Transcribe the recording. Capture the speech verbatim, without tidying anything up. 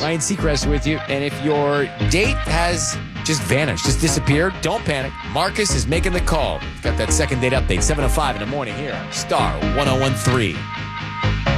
Ryan Seacrest with you. And if your date has just vanished, just disappeared, don't panic. Marcus is making the call. Got that second date update, seven oh five in the morning here on Star one oh one three.